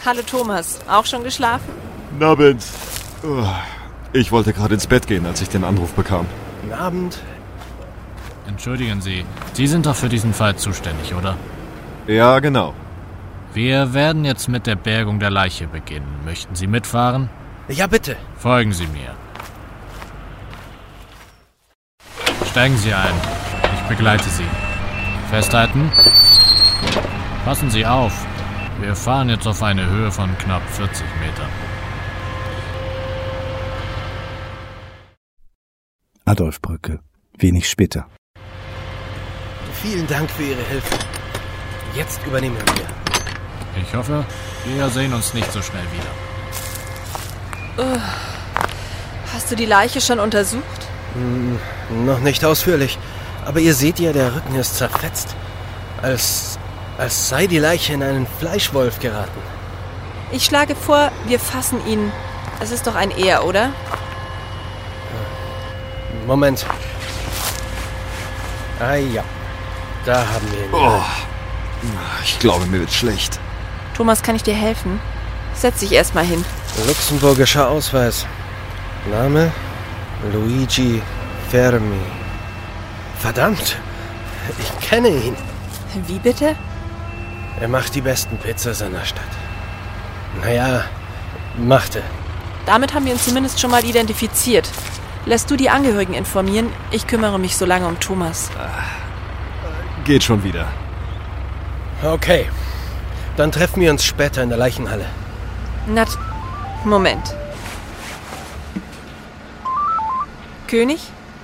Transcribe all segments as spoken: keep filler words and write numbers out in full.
Hallo Thomas, auch schon geschlafen? Guten Abend. Ich wollte gerade ins Bett gehen, als ich den Anruf bekam. Guten Abend. Entschuldigen Sie, Sie sind doch für diesen Fall zuständig, oder? Ja, genau. Wir werden jetzt mit der Bergung der Leiche beginnen. Möchten Sie mitfahren? Ja, bitte. Folgen Sie mir. Steigen Sie ein. Ich begleite Sie. Festhalten. Passen Sie auf. Wir fahren jetzt auf eine Höhe von knapp vierzig Metern. Adolfbrücke. Wenig später. Vielen Dank für Ihre Hilfe. Jetzt übernehmen wir. Ich hoffe, wir sehen uns nicht so schnell wieder. Uh, hast du die Leiche schon untersucht? Hm, noch nicht ausführlich. Aber ihr seht ja, der Rücken ist zerfetzt. Als, als sei die Leiche in einen Fleischwolf geraten. Ich schlage vor, wir fassen ihn. Es ist doch ein Er, oder? Moment. Ah ja, da haben wir ihn. Oh, ich glaube, mir wird schlecht. Thomas, kann ich dir helfen? Setz dich erstmal hin. Luxemburgischer Ausweis. Name? Luigi Fermi. Verdammt, ich kenne ihn. Wie bitte? Er macht die besten Pizza seiner Stadt. Naja, machte. Damit haben wir uns zumindest schon mal identifiziert. Lässt du die Angehörigen informieren? Ich kümmere mich so lange um Thomas. Geht schon wieder. Okay, dann treffen wir uns später in der Leichenhalle. Nat, Moment. König?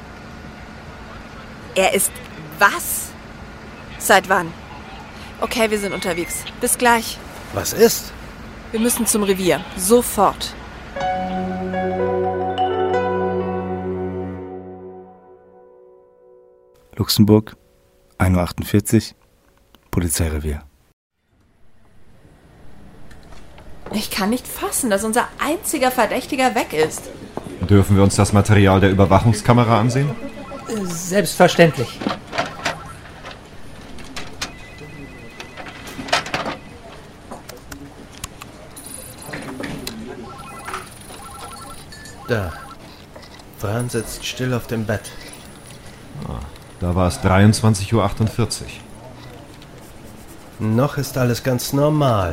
Er ist was? Seit wann? Okay, wir sind unterwegs. Bis gleich. Was ist? Wir müssen zum Revier. Sofort. Luxemburg, ein Uhr achtundvierzig, Polizeirevier. Ich kann nicht fassen, dass unser einziger Verdächtiger weg ist. Dürfen wir uns das Material der Überwachungskamera ansehen? Selbstverständlich. Da. Fran sitzt still auf dem Bett. Da war es dreiundzwanzig Uhr achtundvierzig. Noch ist alles ganz normal.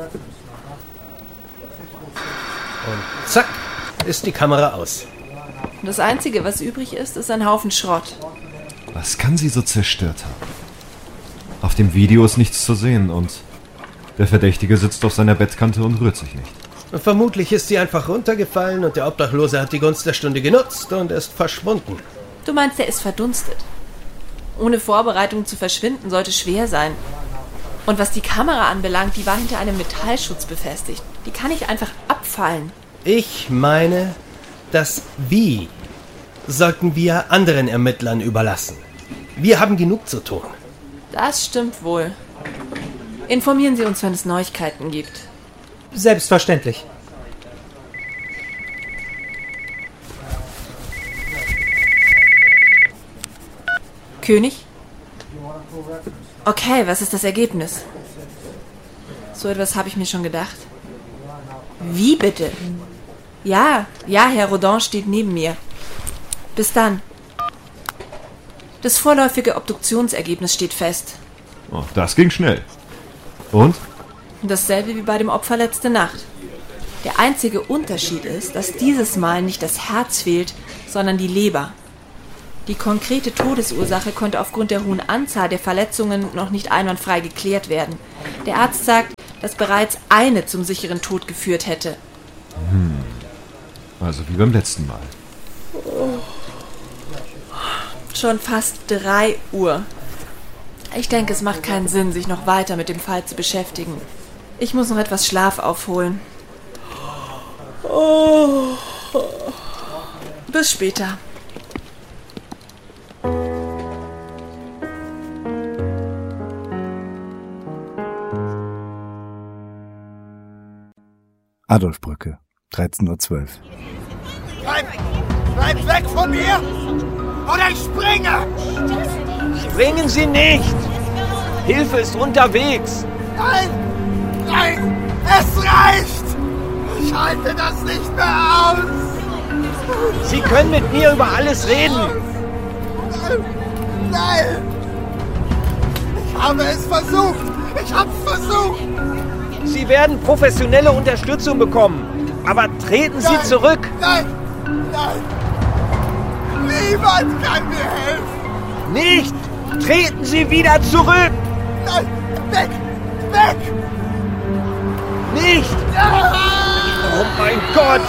Und zack, ist die Kamera aus. Das Einzige, was übrig ist, ist ein Haufen Schrott. Was kann sie so zerstört haben? Auf dem Video ist nichts zu sehen und der Verdächtige sitzt auf seiner Bettkante und rührt sich nicht. Vermutlich ist sie einfach runtergefallen und der Obdachlose hat die Gunst der Stunde genutzt und ist verschwunden. Du meinst, er ist verdunstet? Ohne Vorbereitung zu verschwinden, sollte schwer sein. Und was die Kamera anbelangt, die war hinter einem Metallschutz befestigt. Die kann nicht einfach abfallen. Ich meine, das Wie sollten wir anderen Ermittlern überlassen. Wir haben genug zu tun. Das stimmt wohl. Informieren Sie uns, wenn es Neuigkeiten gibt. Selbstverständlich. König? Okay, was ist das Ergebnis? So etwas habe ich mir schon gedacht. Wie bitte? Ja, ja, Herr Rodin steht neben mir. Bis dann. Das vorläufige Obduktionsergebnis steht fest. Oh, das ging schnell. Und? Dasselbe wie bei dem Opfer letzte Nacht. Der einzige Unterschied ist, dass dieses Mal nicht das Herz fehlt, sondern die Leber. Die konkrete Todesursache konnte aufgrund der hohen Anzahl der Verletzungen noch nicht einwandfrei geklärt werden. Der Arzt sagt, dass bereits eine zum sicheren Tod geführt hätte. Hm. Also wie beim letzten Mal. Schon fast drei Uhr. Ich denke, es macht keinen Sinn, sich noch weiter mit dem Fall zu beschäftigen. Ich muss noch etwas Schlaf aufholen. Bis später. Adolfbrücke, dreizehn Uhr zwölf. Bleib, bleib weg von mir! Oder ich springe! Springen Sie nicht! Hilfe ist unterwegs! Nein! Nein! Es reicht! Ich halte das nicht mehr aus! Sie können mit mir über alles reden! Nein! Nein! Ich habe es versucht! Ich hab's versucht! Sie werden professionelle Unterstützung bekommen. Aber treten Sie Nein, zurück! Nein! Nein! Niemand kann mir helfen! Nicht! Treten Sie wieder zurück! Nein! Weg! Weg! Nicht! Ah! Oh mein Gott!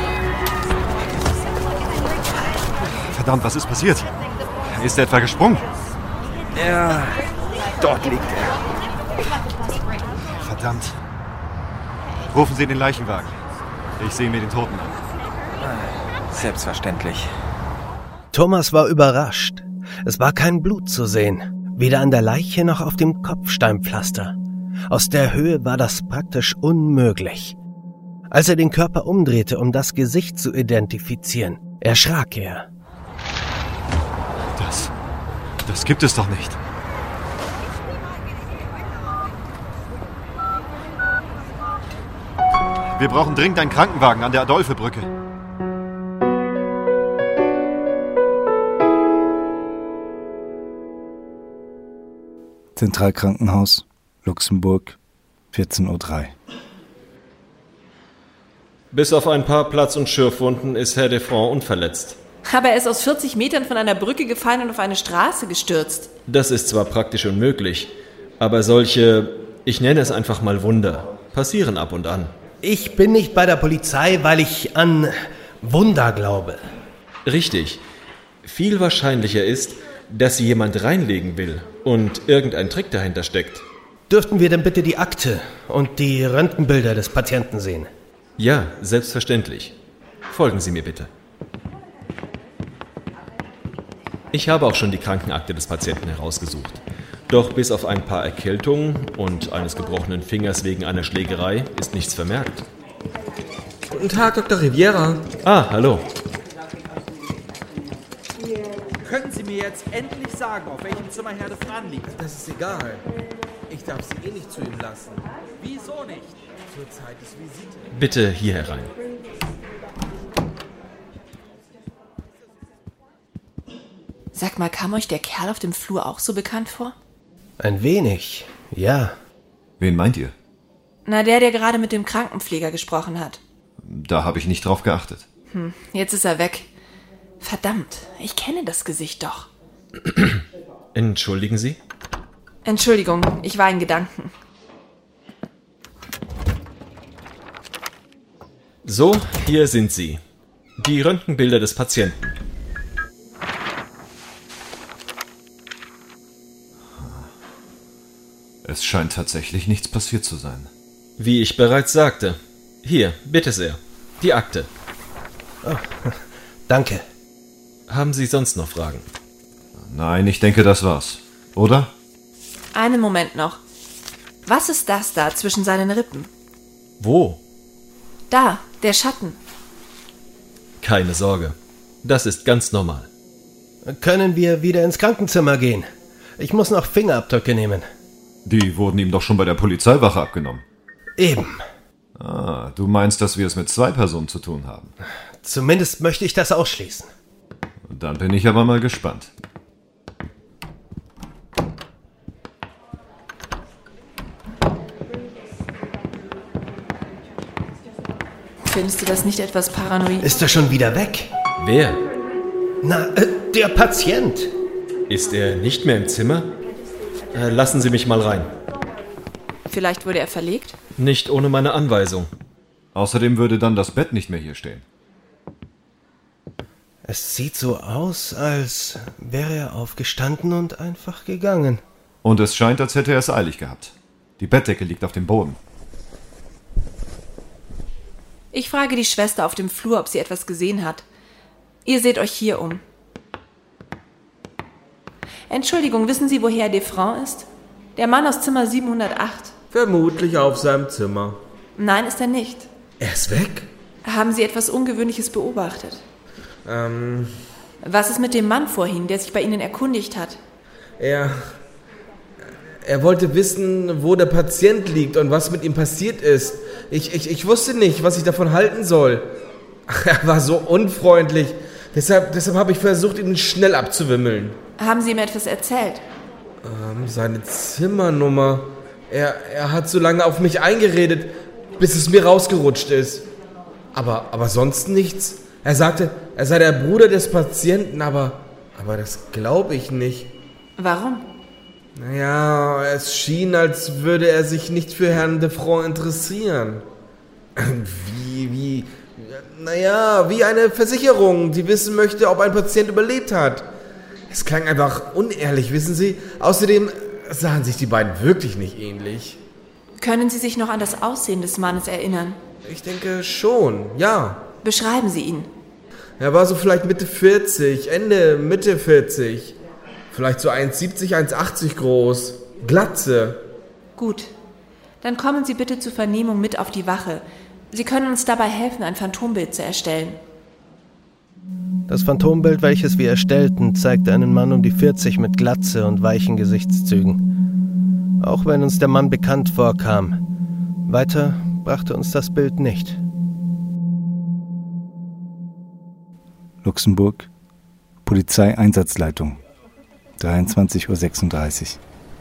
Verdammt, was ist passiert? Ist er etwa gesprungen? Ja, dort liegt er. Verdammt. Rufen Sie den Leichenwagen. Ich sehe mir den Toten an. Selbstverständlich. Thomas war überrascht. Es war kein Blut zu sehen, weder an der Leiche noch auf dem Kopfsteinpflaster. Aus der Höhe war das praktisch unmöglich. Als er den Körper umdrehte, um das Gesicht zu identifizieren, erschrak er. Das, das gibt es doch nicht. Wir brauchen dringend einen Krankenwagen an der Adolphe-Brücke. Zentralkrankenhaus, Luxemburg, vierzehn Uhr drei. Bis auf ein paar Platz- und Schürfwunden ist Herr Defrant unverletzt. Aber er ist aus vierzig Metern von einer Brücke gefallen und auf eine Straße gestürzt. Das ist zwar praktisch unmöglich, aber solche, ich nenne es einfach mal Wunder, passieren ab und an. Ich bin nicht bei der Polizei, weil ich an Wunder glaube. Richtig. Viel wahrscheinlicher ist, dass sie jemand reinlegen will und irgendein Trick dahinter steckt. Dürften wir denn bitte die Akte und die Röntgenbilder des Patienten sehen? Ja, selbstverständlich. Folgen Sie mir bitte. Ich habe auch schon die Krankenakte des Patienten herausgesucht. Doch bis auf ein paar Erkältungen und eines gebrochenen Fingers wegen einer Schlägerei ist nichts vermerkt. Guten Tag, Doktor Riviera. Ah, hallo. Können Sie mir jetzt endlich sagen, auf welchem Zimmer Herr de Fran liegt? Das ist egal. Ich darf Sie eh nicht zu ihm lassen. Wieso nicht? Zur Zeit des Visite. Bitte hier herein. Sag mal, kam euch der Kerl auf dem Flur auch so bekannt vor? Ein wenig, ja. Wen meint ihr? Na, der, der gerade mit dem Krankenpfleger gesprochen hat. Da habe ich nicht drauf geachtet. Hm, jetzt ist er weg. Verdammt, ich kenne das Gesicht doch. Entschuldigen Sie? Entschuldigung, ich war in Gedanken. So, hier sind sie. Die Röntgenbilder des Patienten. Es scheint tatsächlich nichts passiert zu sein. Wie ich bereits sagte. Hier, bitte sehr. Die Akte. Oh, danke. Haben Sie sonst noch Fragen? Nein, ich denke, das war's. Oder? Einen Moment noch. Was ist das da zwischen seinen Rippen? Wo? Da, der Schatten. Keine Sorge. Das ist ganz normal. Können wir wieder ins Krankenzimmer gehen? Ich muss noch Fingerabdrücke nehmen. Die wurden ihm doch schon bei der Polizeiwache abgenommen. Eben. Ah, du meinst, dass wir es mit zwei Personen zu tun haben? Zumindest möchte ich das ausschließen. Dann bin ich aber mal gespannt. Findest du das nicht etwas paranoid? Ist er schon wieder weg? Wer? Na, äh, der Patient. Ist er nicht mehr im Zimmer? Äh, lassen Sie mich mal rein. Vielleicht wurde er verlegt? Nicht ohne meine Anweisung. Außerdem würde dann das Bett nicht mehr hier stehen. Es sieht so aus, als wäre er aufgestanden und einfach gegangen. Und es scheint, als hätte er es eilig gehabt. Die Bettdecke liegt auf dem Boden. Ich frage die Schwester auf dem Flur, ob sie etwas gesehen hat. Ihr seht euch hier um. Entschuldigung, wissen Sie, woher Defrant ist? Der Mann aus Zimmer siebenhundertacht. Vermutlich auf seinem Zimmer. Nein, ist er nicht. Er ist weg? Haben Sie etwas Ungewöhnliches beobachtet? Ähm... Was ist mit dem Mann vorhin, der sich bei Ihnen erkundigt hat? Er... Er wollte wissen, wo der Patient liegt und was mit ihm passiert ist. Ich, ich, ich wusste nicht, was ich davon halten soll. Ach, er war so unfreundlich. Deshalb, deshalb habe ich versucht, ihn schnell abzuwimmeln. Haben Sie ihm etwas erzählt? Ähm, seine Zimmernummer. Er, er hat so lange auf mich eingeredet, bis es mir rausgerutscht ist. Aber, aber sonst nichts. Er sagte, er sei der Bruder des Patienten, aber, aber das glaube ich nicht. Warum? Naja, es schien, als würde er sich nicht für Herrn Defront interessieren. Wie, wie, naja, wie eine Versicherung, die wissen möchte, ob ein Patient überlebt hat. Es klang einfach unehrlich, wissen Sie. Außerdem sahen sich die beiden wirklich nicht ähnlich. Können Sie sich noch an das Aussehen des Mannes erinnern? Ich denke schon, ja. Beschreiben Sie ihn. Er war so vielleicht Mitte vierzig, Ende, Mitte vierzig. Vielleicht so eins siebzig, eins achtzig groß. Glatze. Gut. Dann kommen Sie bitte zur Vernehmung mit auf die Wache. Sie können uns dabei helfen, ein Phantombild zu erstellen. Das Phantombild, welches wir erstellten, zeigte einen Mann um die vierzig mit Glatze und weichen Gesichtszügen. Auch wenn uns der Mann bekannt vorkam. Weiter brachte uns das Bild nicht. Luxemburg, Polizeieinsatzleitung, dreiundzwanzig Uhr sechsunddreißig.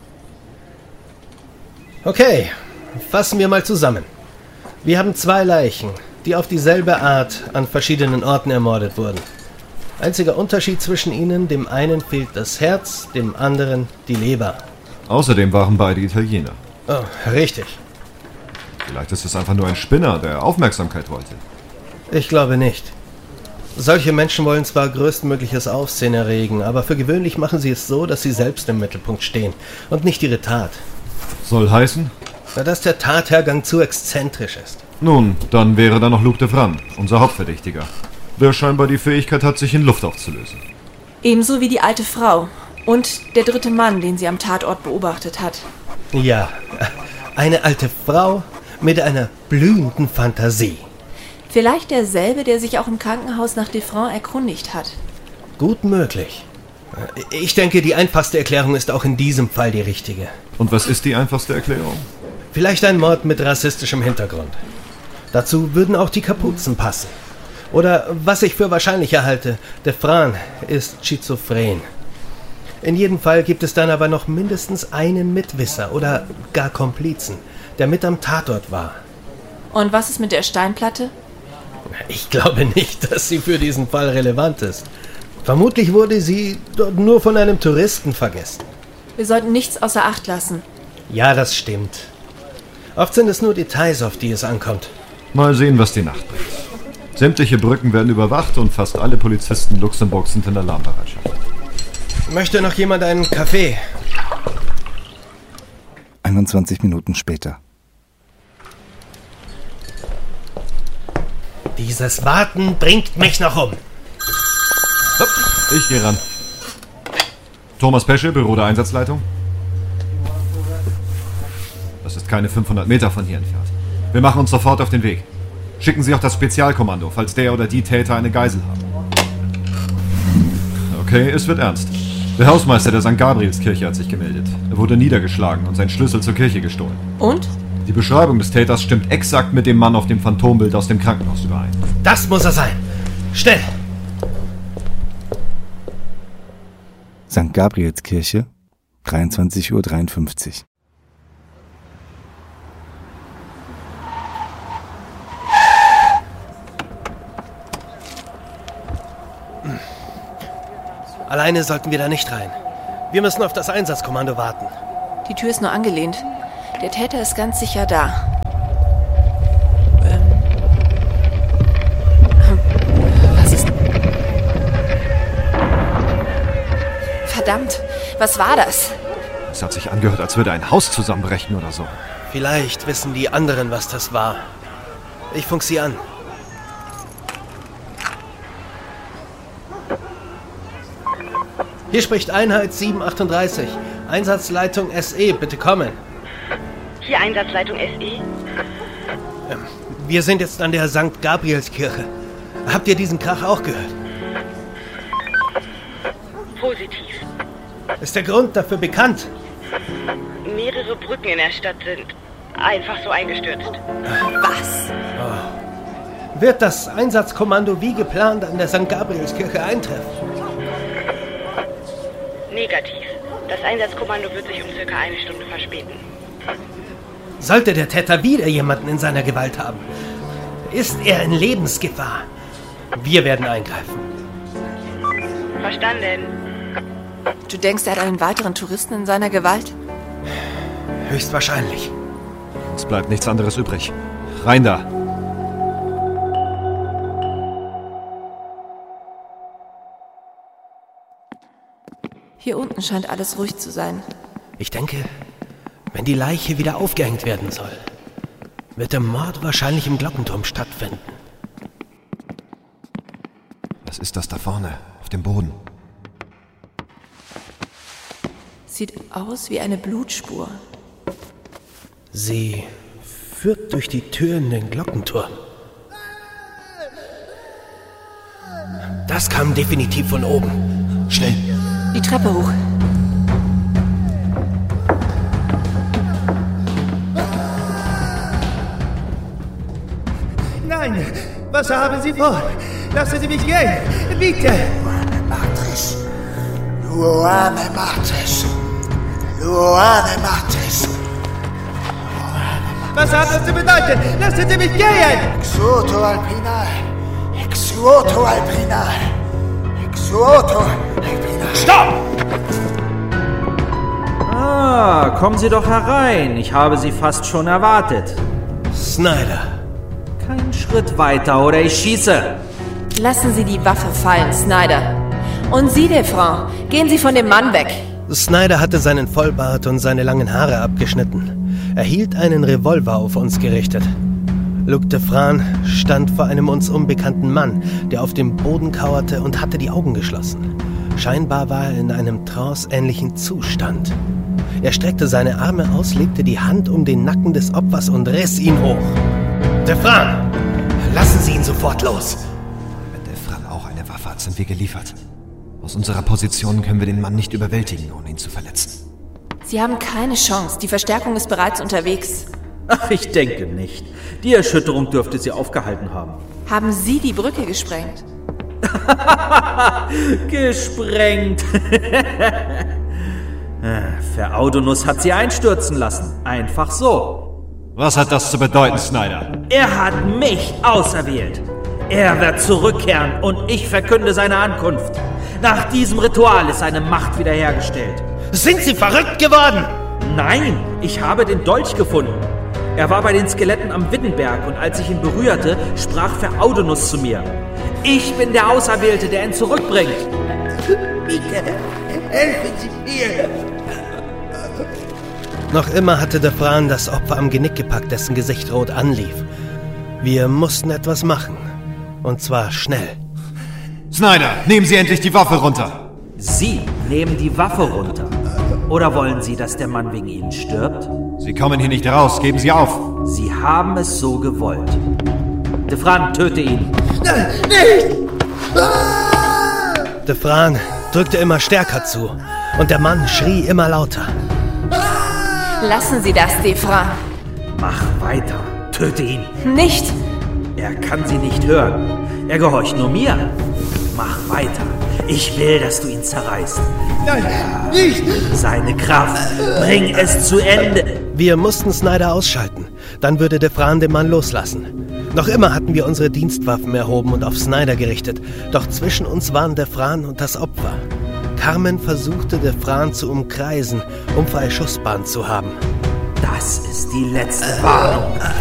Okay, fassen wir mal zusammen. Wir haben zwei Leichen, die auf dieselbe Art an verschiedenen Orten ermordet wurden. Einziger Unterschied zwischen ihnen, dem einen fehlt das Herz, dem anderen die Leber. Außerdem waren beide Italiener. Oh, richtig. Vielleicht ist es einfach nur ein Spinner, der Aufmerksamkeit wollte. Ich glaube nicht. Solche Menschen wollen zwar größtmögliches Aufsehen erregen, aber für gewöhnlich machen sie es so, dass sie selbst im Mittelpunkt stehen und nicht ihre Tat. Soll heißen? Na, dass der Tathergang zu exzentrisch ist. Nun, dann wäre da noch Luc Devran, unser Hauptverdächtiger, der scheinbar die Fähigkeit hat, sich in Luft aufzulösen. Ebenso wie die alte Frau und der dritte Mann, den sie am Tatort beobachtet hat. Ja, eine alte Frau mit einer blühenden Fantasie. Vielleicht derselbe, der sich auch im Krankenhaus nach Defront erkundigt hat. Gut möglich. Ich denke, die einfachste Erklärung ist auch in diesem Fall die richtige. Und was ist die einfachste Erklärung? Vielleicht ein Mord mit rassistischem Hintergrund. Dazu würden auch die Kapuzen passen. Oder, was ich für wahrscheinlicher halte, Defrant ist schizophren. In jedem Fall gibt es dann aber noch mindestens einen Mitwisser oder gar Komplizen, der mit am Tatort war. Und was ist mit der Steinplatte? Ich glaube nicht, dass sie für diesen Fall relevant ist. Vermutlich wurde sie dort nur von einem Touristen vergessen. Wir sollten nichts außer Acht lassen. Ja, das stimmt. Oft sind es nur Details, auf die es ankommt. Mal sehen, was die Nacht bringt. Sämtliche Brücken werden überwacht und fast alle Polizisten Luxemburgs sind in Alarmbereitschaft. Möchte noch jemand einen Kaffee? einundzwanzig Minuten später. Dieses Warten bringt mich noch um. Hopp, ich gehe ran. Thomas Pesche, Büro der Einsatzleitung. Das ist keine fünfhundert Meter von hier entfernt. Wir machen uns sofort auf den Weg. Schicken Sie auch das Spezialkommando, falls der oder die Täter eine Geisel haben. Okay, es wird ernst. Der Hausmeister der Sankt Gabrielskirche hat sich gemeldet. Er wurde niedergeschlagen und sein Schlüssel zur Kirche gestohlen. Und? Die Beschreibung des Täters stimmt exakt mit dem Mann auf dem Phantombild aus dem Krankenhaus überein. Das muss er sein. Schnell! Sankt Gabrielskirche, dreiundzwanzig Uhr dreiundfünfzig. Alleine sollten wir da nicht rein. Wir müssen auf das Einsatzkommando warten. Die Tür ist nur angelehnt. Der Täter ist ganz sicher da. Ähm. Was ist... Verdammt, was war das? Es hat sich angehört, als würde ein Haus zusammenbrechen oder so. Vielleicht wissen die anderen, was das war. Ich funk sie an. Hier spricht Einheit sieben achtunddreißig. Einsatzleitung S E, bitte kommen. Hier Einsatzleitung S E. Wir sind jetzt an der Sankt Gabrielskirche. Habt ihr diesen Krach auch gehört? Positiv. Ist der Grund dafür bekannt? Mehrere Brücken in der Stadt sind einfach so eingestürzt. Was? Oh. Wird das Einsatzkommando wie geplant an der Sankt Gabrielskirche eintreffen? Negativ. Das Einsatzkommando wird sich um circa eine Stunde verspäten. Sollte der Täter wieder jemanden in seiner Gewalt haben, ist er in Lebensgefahr. Wir werden eingreifen. Verstanden. Du denkst, er hat einen weiteren Touristen in seiner Gewalt? Höchstwahrscheinlich. Es bleibt nichts anderes übrig. Rein da! Hier unten scheint alles ruhig zu sein. Ich denke, wenn die Leiche wieder aufgehängt werden soll, wird der Mord wahrscheinlich im Glockenturm stattfinden. Was ist das da vorne, auf dem Boden? Sieht aus wie eine Blutspur. Sie führt durch die Tür in den Glockenturm. Das kam definitiv von oben. Schnell! Die Treppe hoch. Nein! Was haben Sie vor? Lassen Sie mich gehen! Bitte! Luane Martres! Luane Martres! Luane Martres! Was hat das zu bedeuten? Lassen Sie mich gehen! Exuoto Alpinal! Exuoto Alpinal! Exuoto Alpinal! Stopp! Ah, kommen Sie doch herein. Ich habe Sie fast schon erwartet. Snyder. Kein Schritt weiter oder ich schieße. Lassen Sie die Waffe fallen, Snyder. Und Sie, Defran, gehen Sie von dem Mann weg. Snyder hatte seinen Vollbart und seine langen Haare abgeschnitten. Er hielt einen Revolver auf uns gerichtet. Luc Defran stand vor einem uns unbekannten Mann, der auf dem Boden kauerte und hatte die Augen geschlossen. Scheinbar war er in einem tranceähnlichen Zustand. Er streckte seine Arme aus, legte die Hand um den Nacken des Opfers und riss ihn hoch. Defran, lassen Sie ihn sofort los! Wenn Defran auch eine Waffe hat, sind wir geliefert. Aus unserer Position können wir den Mann nicht überwältigen, ohne ihn zu verletzen. Sie haben keine Chance. Die Verstärkung ist bereits unterwegs. Ach, ich denke nicht. Die Erschütterung dürfte sie aufgehalten haben. Haben Sie die Brücke gesprengt? Gesprengt. Feraudonus hat sie einstürzen lassen. Einfach so. Was hat das zu bedeuten, Snyder? Er hat mich auserwählt. Er wird zurückkehren und ich verkünde seine Ankunft. Nach diesem Ritual ist seine Macht wiederhergestellt. Sind Sie verrückt geworden? Nein, ich habe den Dolch gefunden. Er war bei den Skeletten am Wittenberg und als ich ihn berührte, sprach Feraudonus zu mir. Ich bin der Auserwählte, der ihn zurückbringt. Bitte, helfen Sie mir. Noch immer hatte Defran das Opfer am Genick gepackt, dessen Gesicht rot anlief. Wir mussten etwas machen. Und zwar schnell. Snyder, nehmen Sie endlich die Waffe runter! Sie nehmen die Waffe runter. Oder wollen Sie, dass der Mann wegen Ihnen stirbt? Sie kommen hier nicht raus, geben Sie auf! Sie haben es so gewollt. Defran, töte ihn! Nein, nicht! Ah! Defran drückte immer stärker zu und der Mann schrie immer lauter. Lassen Sie das, Defran. Mach weiter. Töte ihn. Nicht! Er kann Sie nicht hören. Er gehorcht nur mir. Mach weiter. Ich will, dass du ihn zerreißt. Nein, nicht! Seine Kraft. Bring es zu Ende. Wir mussten Snyder ausschalten. Dann würde Defran den Mann loslassen. Noch immer hatten wir unsere Dienstwaffen erhoben und auf Snyder gerichtet. Doch zwischen uns waren Defran und das Opfer. Carmen versuchte, Defran zu umkreisen, um freie Schussbahn zu haben. Das ist die letzte Warnung.